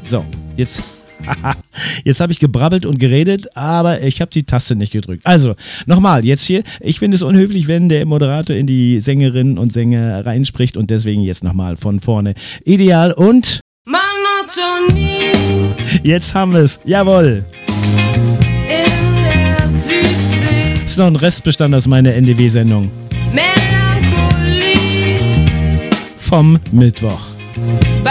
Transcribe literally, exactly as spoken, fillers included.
So, jetzt, jetzt habe ich gebrabbelt und geredet, aber ich habe die Taste nicht gedrückt. Also, nochmal, jetzt hier, ich finde es unhöflich, wenn der Moderator in die Sängerinnen und Sänger reinspricht und deswegen jetzt nochmal von vorne. Ideal und... Monotonie. Jetzt haben wir es, jawohl. In der Südsee. Ist noch ein Restbestand aus meiner N D W-Sendung. Melancholie. Vom Mittwoch.